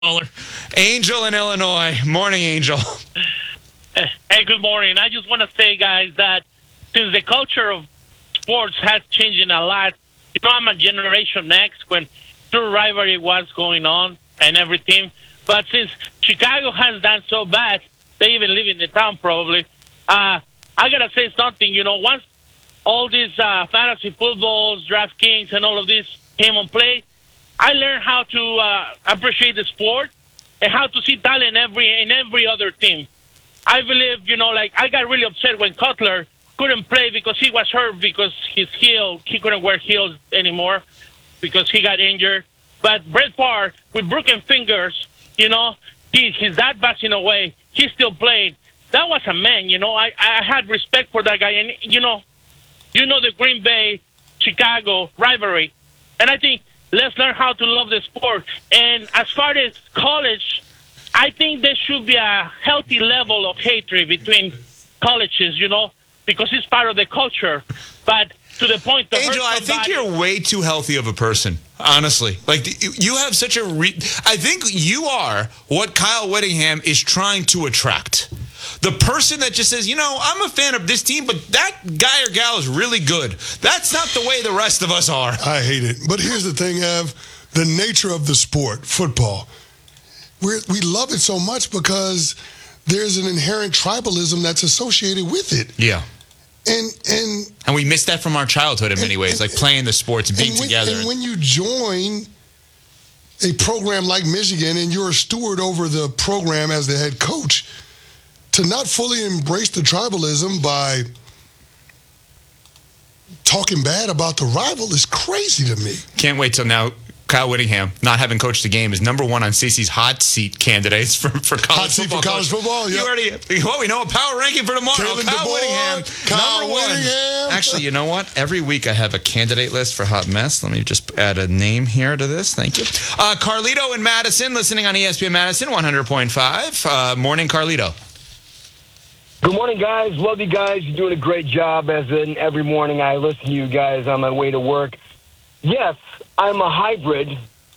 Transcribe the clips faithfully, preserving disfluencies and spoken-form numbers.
Angel in Illinois. Morning, Angel. Hey, good morning. I just want to say, guys, that since the culture of sports has changed a lot, you know, I'm a generation X when true rivalry was going on and everything. But since Chicago has done so bad, they even live in the town probably. Uh, I got to say something. You know, once all these uh, fantasy footballs, DraftKings, and all of this came on play, I learned how to uh, appreciate the sport and how to see talent in every, in every other team. I believe, you know, like, I got really upset when Cutler couldn't play because he was hurt because his heel, he couldn't wear heels anymore because he got injured. But Brett Favre, with broken fingers, you know, he, he's that passing away. He still played. That was a man, you know. I, I had respect for that guy. And, you know, you know the Green Bay-Chicago rivalry. And I think let's learn how to love the sport. And as far as college, I think there should be a healthy level of hatred between colleges, you know, because it's part of the culture. But to the point of Angel, I think you're way too healthy of a person, honestly. Like, you have such a re- I think you are what Kyle Whittingham is trying to attract. The person that just says, you know, I'm a fan of this team, but that guy or gal is really good. That's not the way the rest of us are. I hate it. But here's the thing, Ev. The nature of the sport, football, we're, we love it so much because there's an inherent tribalism that's associated with it. Yeah. And and and we missed that from our childhood in many ways, and, like playing the sports and being and when, together. And when you join a program like Michigan and you're a steward over the program as the head coach, to not fully embrace the tribalism by talking bad about the rival is crazy to me. Can't wait till now. Kyle Whittingham, not having coached the game, is number one on Stacey's hot seat candidates for, for college hot seat football. For college football, yeah. You already, well, we know a power ranking for tomorrow. Kalen Kyle DeBoer, Whittingham, Kyle number one. Whittingham. Actually, you know what? Every week I have a candidate list for Hot Mess. Let me just add a name here to this. Thank you. Uh, Carlito in Madison, listening on E S P N Madison, one hundred point five. Uh, morning, Carlito. Good morning, guys. Love you guys. You're doing a great job. As in every morning I listen to you guys on my way to work. Yes, I'm a hybrid.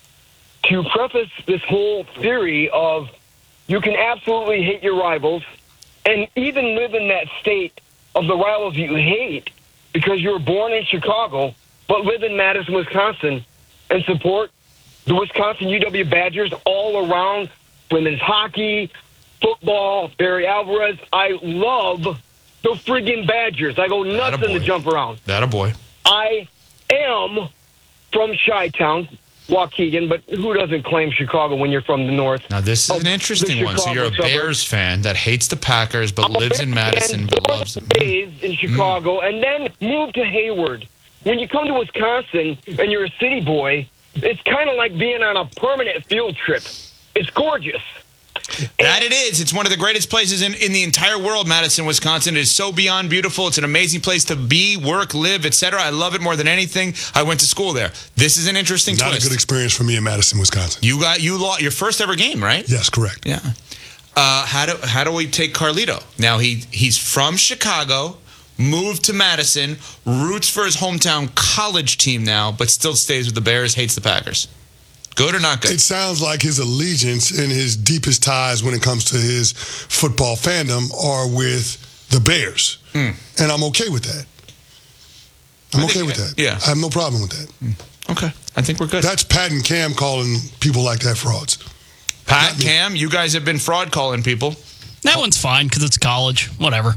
To preface this whole theory of you can absolutely hate your rivals and even live in that state of the rivals you hate because you were born in Chicago but live in Madison, Wisconsin, and support the Wisconsin U W Badgers all around women's hockey, football, Barry Alvarez. I love the friggin' Badgers. I go nuts in the jump around. That a boy. I am from Chi-Town, Waukegan, but who doesn't claim Chicago when you're from the north? Now, this is an interesting one. So you're a Bears fan that hates the Packers but lives in Madison but loves them. Raised in Chicago and then moved to Hayward. When you come to Wisconsin and you're a city boy, it's kind of like being on a permanent field trip. It's gorgeous. That it is. It's one of the greatest places in, in the entire world, Madison, Wisconsin. It is so beyond beautiful. It's an amazing place to be, work, live, et cetera. I love it more than anything. I went to school there. This is an interesting Not twist. a good experience for me in Madison, Wisconsin. You got you lost your first ever game, right? Yes, correct. Yeah. Uh, how do how do we take Carlito? Now he he's from Chicago, moved to Madison, roots for his hometown college team now, but still stays with the Bears, hates the Packers. Good or not good? It sounds like his allegiance and his deepest ties when it comes to his football fandom are with the Bears. Mm. And I'm okay with that. I'm okay with that. Yeah. I have no problem with that. Mm. Okay. I think we're good. That's Pat and Cam calling people like that frauds. Pat, Cam, you guys have been fraud calling people. That one's fine because it's college. Whatever.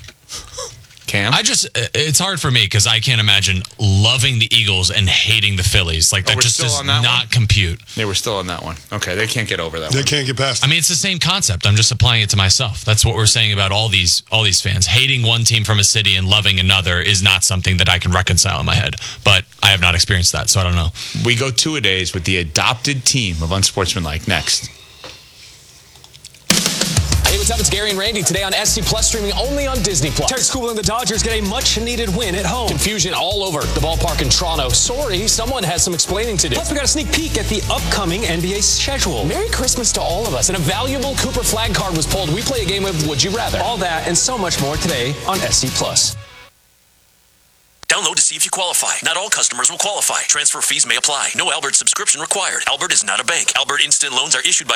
Cam? I just, it's hard for me because I can't imagine loving the Eagles and hating the Phillies. Like, that oh, just does that not one? compute. They were still on that one. Okay, they can't get over that they one. They can't get past it. I mean, it's the same concept. I'm just applying it to myself. That's what we're saying about all these all these fans. Hating one team from a city and loving another is not something that I can reconcile in my head. But I have not experienced that, so I don't know. We go two-a-days with the adopted team of Unsportsmanlike next. Hey, what's up? It's Gary and Randy today on S C Plus, streaming only on Disney Plus. Terry Skubal and the Dodgers get a much-needed win at home. Confusion all over the ballpark in Toronto. Sorry, someone has some explaining to do. Plus, we got a sneak peek at the upcoming N B A schedule. Merry Christmas to all of us. And a valuable Cooper flag card was pulled. We play a game of Would You Rather. All that and so much more today on S C Plus. Download to see if you qualify. Not all customers will qualify. Transfer fees may apply. No Albert subscription required. Albert is not a bank. Albert Instant Loans are issued by